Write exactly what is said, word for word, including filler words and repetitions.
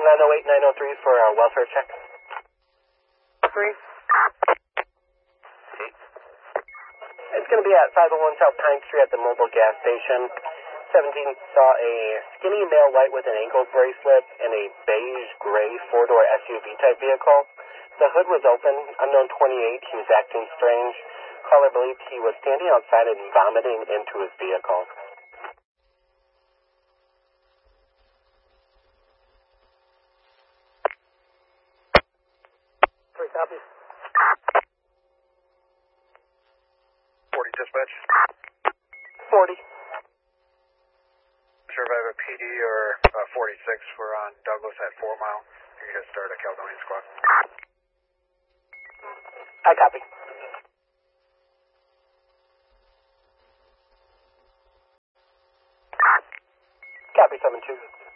nine oh eight nine oh three for a welfare check. Three. It's going to be at five oh one South Pine Street at the mobile gas station. seventeen saw a skinny male white with an ankle bracelet and a beige gray four-door S U V type vehicle. The hood was open. Unknown twenty-eight. He was acting strange. Caller believed he was standing outside and vomiting into his vehicle. Three copies. forty dispatch. forty. Sure if I have a P D or uh, forty-six. We're on Douglas at four mile. You're going to start a Caledonian squad. I copy. Copy seven two.